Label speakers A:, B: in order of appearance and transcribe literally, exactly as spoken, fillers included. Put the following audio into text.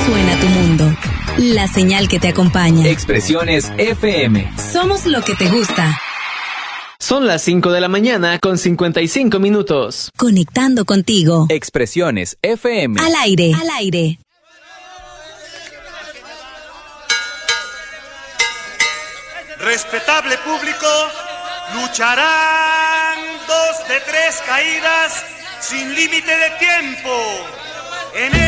A: suena tu mundo. La señal que te acompaña.
B: Expresiones F M.
A: Somos lo que te gusta.
C: Son las cinco de la mañana con cincuenta y cinco minutos.
A: Conectando contigo.
B: Expresiones F M.
A: Al aire. Al aire.
D: Respetable público, lucharán dos de tres caídas sin límite de tiempo. En el